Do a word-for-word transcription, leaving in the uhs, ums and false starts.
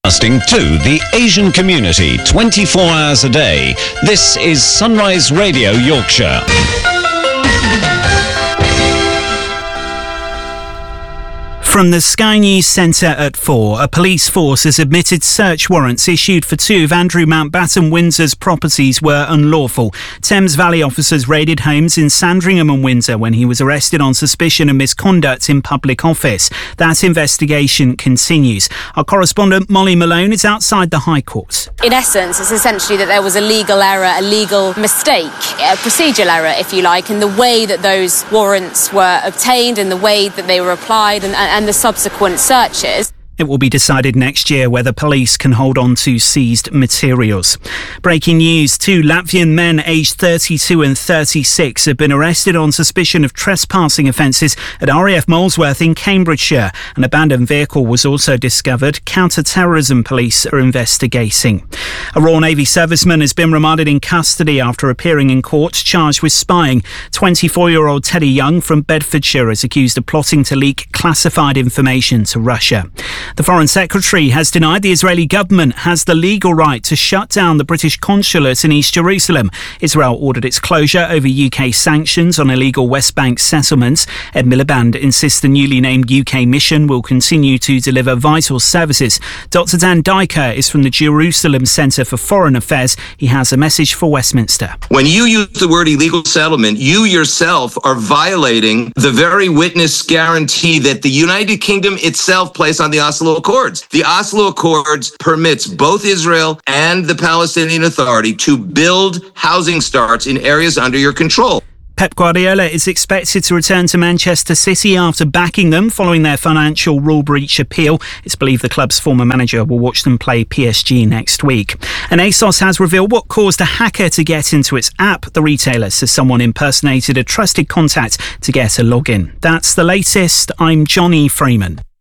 Broadcasting to the Asian community twenty-four hours a day. This is Sunrise Radio Yorkshire. From the Sky News Centre at four, a police force has admitted search warrants issued for two of Andrew Mountbatten Windsor's properties were unlawful. Thames Valley officers raided homes in Sandringham and Windsor when he was arrested on suspicion of misconduct in public office. That investigation continues. Our correspondent Molly Malone is outside the High Court. In essence, it's essentially that there was a legal error, a legal mistake, a procedural error, if you like, in the way that those warrants were obtained and the way that they were applied and, and the subsequent searches. It will be decided next year whether police can hold on to seized materials. Breaking news, two Latvian men aged thirty-two and thirty-six have been arrested on suspicion of trespassing offences at R A F Molesworth in Cambridgeshire. An abandoned vehicle was also discovered. Counter-terrorism police are investigating. A Royal Navy serviceman has been remanded in custody after appearing in court charged with spying. twenty-four-year-old Teddy Young from Bedfordshire is accused of plotting to leak classified information to Russia. The Foreign Secretary has denied the Israeli government has the legal right to shut down the British consulate in East Jerusalem. Israel ordered its closure over U K sanctions on illegal West Bank settlements. Ed Miliband insists the newly named U K mission will continue to deliver vital services. Doctor Dan Diker is from the Jerusalem Centre for Foreign Affairs. He has a message for Westminster. When you use the word illegal settlement, you yourself are violating the very witness guarantee that the United Kingdom itself placed on the Oslo Accords. The Oslo Accords permits both Israel and the Palestinian Authority to build housing starts in areas under your control. Pep Guardiola is expected to return to Manchester City after backing them following their financial rule breach appeal. It's believed the club's former manager will watch them play P S G next week. And ASOS has revealed what caused a hacker to get into its app. The retailer says someone impersonated a trusted contact to get a login. That's the latest. I'm Johnny Freeman.